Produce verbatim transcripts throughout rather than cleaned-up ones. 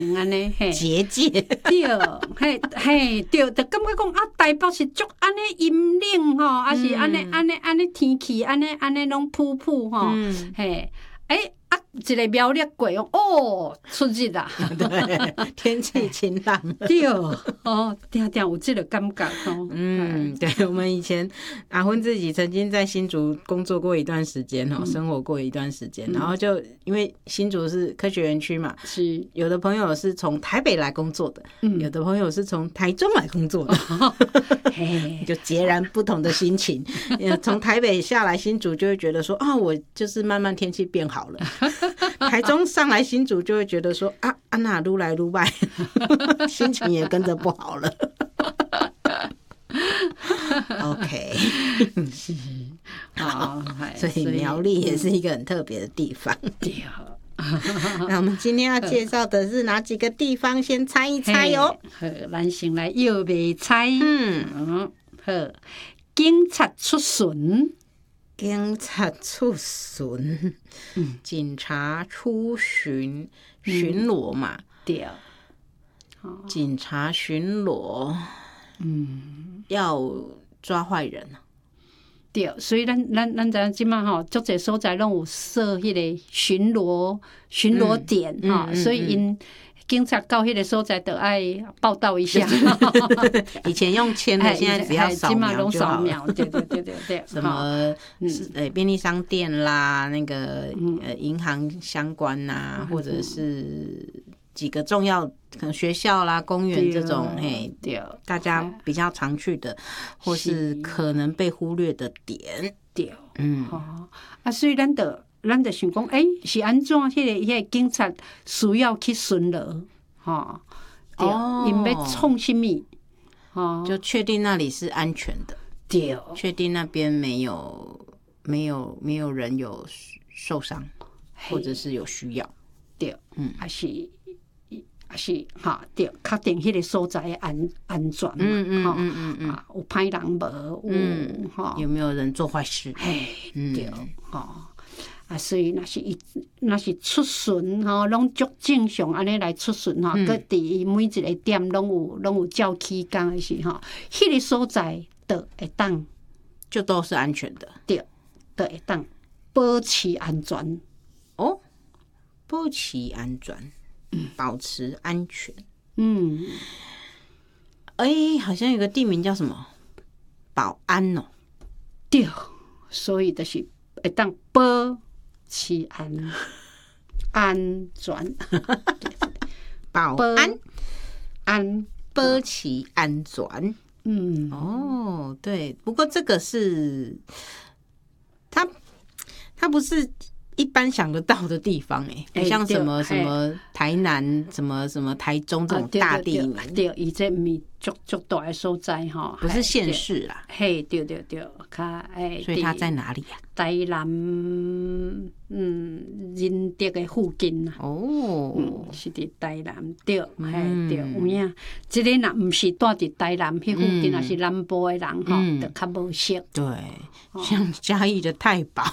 安尼嘿， 结界对，嘿嘿对，就感觉讲啊，台北是足安尼阴冷吼，啊是安尼安尼安尼天气，安尼安尼拢噗噗吼， 嗯嘿，诶啊，一个苗栗过哦，出日啦， 对，天气晴朗。 对，哦，定定有这个感觉吼， 嗯，对，我们以前阿芬自己曾经在新竹工作过一段时间哦，生活过一段时间，然后就因为新竹是科学园区嘛， 是有的朋友是从台北来工作的，有的朋友是从台中来工作的， 嘿， 就截然不同的心情。从台北下来新竹就会觉得说啊，我就是慢慢天气变好了。台中上来新竹就会觉得说啊，安娜撸来撸外，心情也跟着不好了。OK， 是，好， 所以苗栗也是一个很特别的地方。 对。 那我们今天要介绍的是哪几个地方？先猜一猜哟。 好，咱先来摇卖猜。 嗯， 嗯，好，警察出巡。 警察出巡，嗯，警察出巡，巡逻嘛， 对， 警察巡逻，嗯，要抓坏人啊。 对，所以咱咱咱知即马吼，足侪所在拢有设迄个巡逻巡逻点哈、嗯嗯嗯，所以因警察到迄个所在都爱报道一下。 以前用签的，现在只要扫描就好了。 对对对对对， 什么呃便利商店啦，那个呃银行相关呐、嗯，或者是几个重要可能学校啦、公园这种，嘿，对，大家比较常去的，或是可能被忽略的点， 对，嗯，哦，啊，所以咱得。咱就想讲，诶、欸，是安怎？迄、那个、迄、那个警察需要去巡逻，哈，对，因要创什么？哦， 就确定那里是安全的， 对， 确定那边没有没有没有人有受伤，或者是有需要， 对，嗯，还是还是哈，对，确定迄个所在的安安全嘛， 嗯嗯嗯嗯嗯， 啊，有歹人无？ 嗯，哈，有没有人做坏事？ 嘿，对，哈。啊，所以若是伊若是出巡吼，拢足正常安尼来出巡吼，佮伫伊每一个点拢有拢有照起工的是吼，迄个所在都会当， 就都是安全的， 对，都会当保持安全。 哦，保持安全，嗯，保持安全， 嗯， 哎、欸，好像有个地名叫什么保安哦， 对，所以就是会当保。治安安全， 保安安保持安全。 嗯， 哦，对，不过这个是它，它不是一般想得到的地方哎、欸，像什么什么台南、什么什么台中这种大地名， 对，伊这毋是足足大的所在吼， 不是县市啦。 嘿，对对对，较诶， 所以它在哪里啊？ 台南，嗯，仁德的附近啊。 哦， 嗯，是伫台南，对，嘿，对，有影。即个若毋是住伫台南迄附近，也是南部的人吼，就较无熟。 对，像嘉义的太保。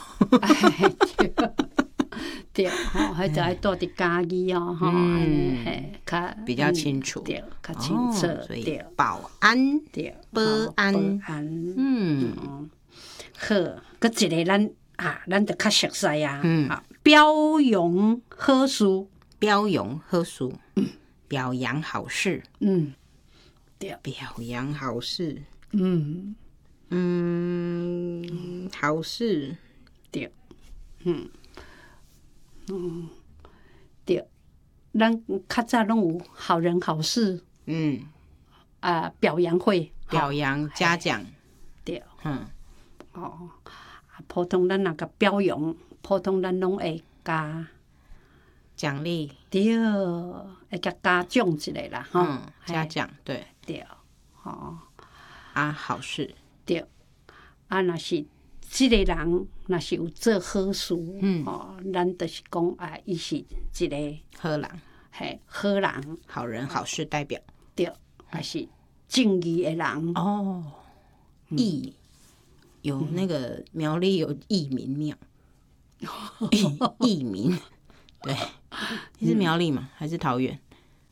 对，吼，迄就爱住伫嘉义哦，吼，安尼嘿，较比较清楚， 对，较清楚，对， 保安， 对， 保安， 保安， 嗯， 好，佮一个咱啊，咱就较熟悉啊，嗯，表扬好事， 表扬好事，表扬好事， 嗯，对， 表扬好事， 嗯嗯，好事， 对，嗯。嗯，对，咱较早拢有好人好事，嗯，啊，表扬会， 表扬嘉奖， 对，嗯，哦，普通咱那个表扬，普通咱拢会加奖励， 对，会加嘉奖一个啦，哈、 嗯，嘉奖，对， 对，哦， 啊，好事， 对，啊，若是。即个人若是有做好事，嗯，哦，咱就是讲啊，伊是一个好人， 嘿，好人， 好人好事代表， 对，还是正义的人哦，义、嗯、有那个苗栗有义民庙，义民，对，你是苗栗吗？还是桃园？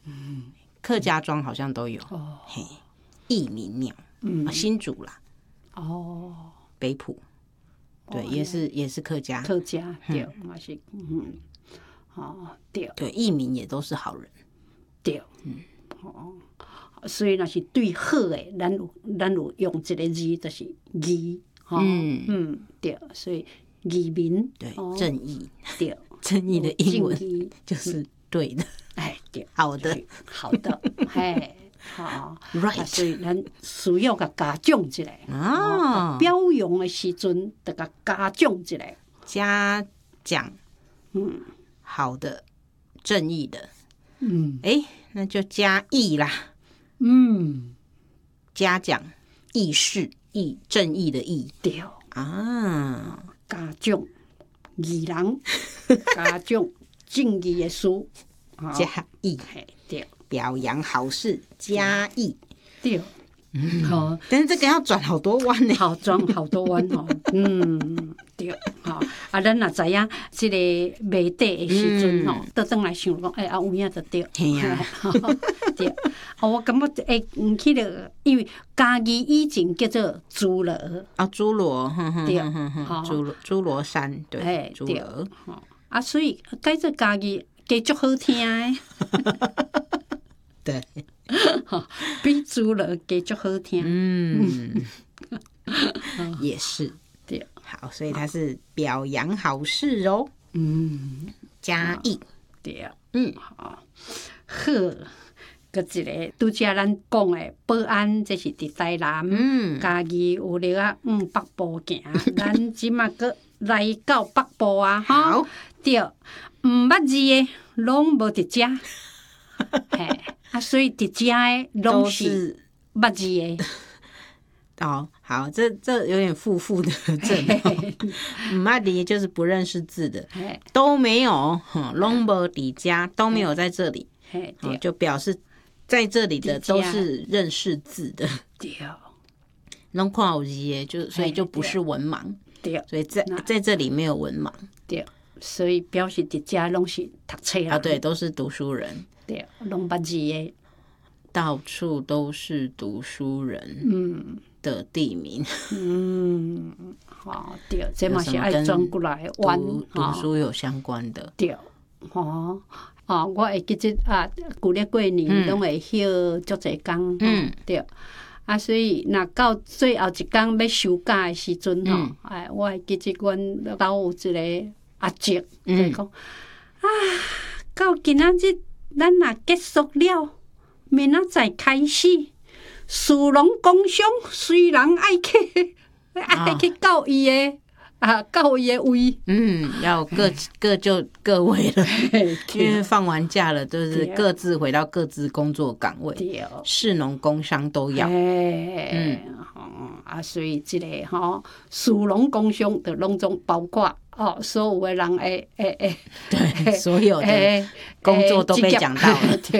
嗯，客家庄好像都有。哦，嘿，义民庙，嗯，新竹啦，哦，北埔，对，也是也是客家， 客家对，嘛是，嗯，哦对， 对，义民也都是好人， 对，嗯，哦。所以若是对好诶，咱有咱有用一个字，就是义，吼，嗯嗯，对，所以义民， 对，正义， 对， 正义的英文就是对的， 哎，对， 好的， 好的，嘿，好 ，right， 所以咱需要甲嘉奖一下，啊，表扬的时阵，得甲嘉奖一下， 嘉奖，嗯，好的，正义的，嗯，哎，那就嘉义啦。嗯，嘉奖义士，义正义的义， 对啊， 嘉奖义人，嘉奖正义的事， 嘉义， 对， 表扬好事，嘉义， 对， 嗯，好，但是这个要转好多弯呢， 好转好多弯哦，嗯，对，好，啊，咱若知影这个卖地的时阵吼，倒转来想讲，哎，啊有影就对， 嘿啊， 对。哦，我感觉诶，去了，因为嘉义以前叫做侏罗啊，侏罗， 对， 侏罗侏罗山，对，侏罗， 啊，所以改做嘉义，加足好听诶， 对， 比侏罗加足好听， 嗯，也是， 对， 好，所以它是表扬好事哦，嗯，嘉义， 对，嗯，好，好。个一个拄则咱讲诶，保安这是伫台南，嘉义有咧啊，嗯，北部行，咱即马个来到北部啊，吼，对，毋捌字诶，拢无伫遮，嘿，啊，所以伫遮诶拢是捌字诶。 哦，好，这这有点负负的正，毋捌字就是不认识字的，都没有，拢无伫遮，都没有在这里，就表示。在这里的都是认识字的， 对， 拢看有字的，就所以就不是文盲，对，所以在在这里没有文盲， 对，所以表示伫遮拢是读册人啊，对，都是读书人， 对，拢捌字的， 到处都是读书人，嗯的地名， 嗯，好，对，这嘛是爱转过来玩， 读书有相关的， 对，哦。哦，我会记得啊，旧历过年拢会休足侪工，嗯，对，啊，所以若到最后一工要收假的时阵吼，哎，我会记得阮老有一个阿叔，就讲啊，到今仔日咱若结束了，明仔载开始，事农工商虽然爱去爱去到伊的。啊，到伊的位， 嗯，要各各就各位了，因为放完假了，就是各自回到各自工作岗位，士农工商都要， 嗯，啊，所以这个吼，士农工商的拢总包括哦，所有的人诶诶诶， 对，所有的工作都被讲到了，对，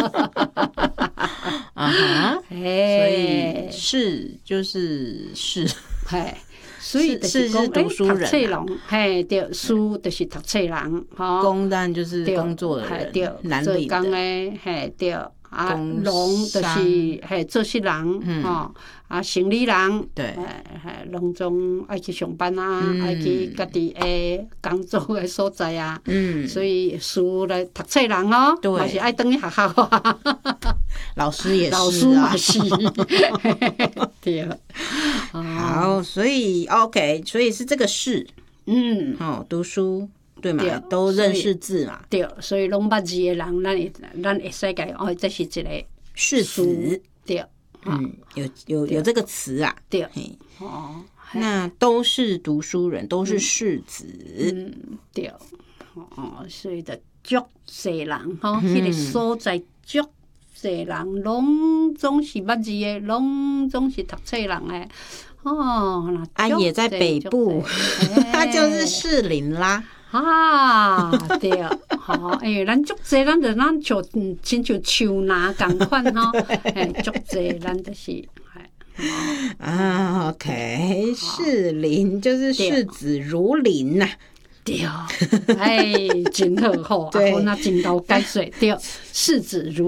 啊哈，所以是就是是， 嘿。所以就是讲，诶，读册人，嘿，对，书就是读册人，吼， 工当然就是工作的人， 对，做工诶，嘿，对，啊，农就是嘿做事人，吼，啊，生理人， 对， 嘿，农总爱去上班啊，爱去家己诶工作诶所在啊，嗯，所以书来读册人哦，嘛是爱等去学校啊， 老师也是， 老师嘛是，对。 好，所以 OK， 所以是这个士，嗯，哦，读书对嘛，都认识字嘛， 对，所以拢捌字的人，咱会咱会使讲哦，这是一个士子， 对， 嗯，有有有这个词啊， 对，哦， 那都是读书人，都是士子， 嗯，对，哦，所以的足侪人吼，迄个所在足。侪人拢总是捌字的，拢总是读册人的。哦， 啊，也在北部，他就是士林啦。 啊，对，好，诶，咱足侪，咱就咱就亲像树林共款吼，诶，足侪，咱就是， 啊 ，OK， 士林就是士子如林呐。 对，哎，真好吼，啊，那真够解说，对，士子如